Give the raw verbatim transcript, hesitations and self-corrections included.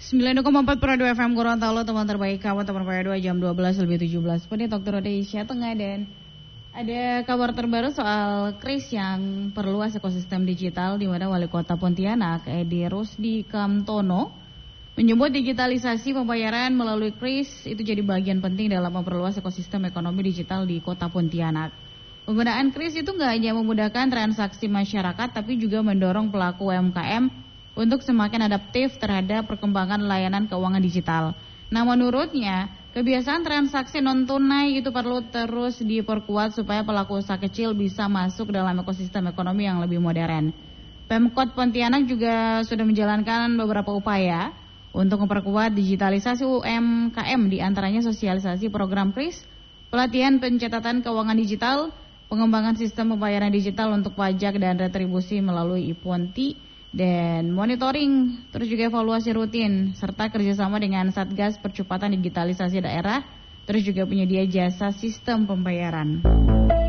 sembilan koma empat per dua F M Gorontalo, teman terbaik kawan teman P dua jam dua belas lebih tujuh belas menit waktu Indonesia Tengah. Dan ada kabar terbaru soal Kris yang perluas ekosistem digital, di mana Wali Kota Pontianak Edi Rusdi Kamtono menyebut digitalisasi pembayaran melalui Kris itu jadi bagian penting dalam memperluas ekosistem ekonomi digital di Kota Pontianak. Penggunaan Kris itu nggak hanya memudahkan transaksi masyarakat, tapi juga mendorong pelaku U M K M untuk semakin adaptif terhadap perkembangan layanan keuangan digital. Nah, menurutnya, kebiasaan transaksi non-tunai itu perlu terus diperkuat supaya pelaku usaha kecil bisa masuk dalam ekosistem ekonomi yang lebih modern. Pemkot Pontianak juga sudah menjalankan beberapa upaya untuk memperkuat digitalisasi U M K M, di antaranya sosialisasi program Kris, pelatihan pencatatan keuangan digital, pengembangan sistem pembayaran digital untuk pajak dan retribusi melalui e-Ponti, dan monitoring, terus juga evaluasi rutin, serta kerjasama dengan Satgas Percepatan Digitalisasi Daerah, terus juga penyedia jasa sistem pembayaran.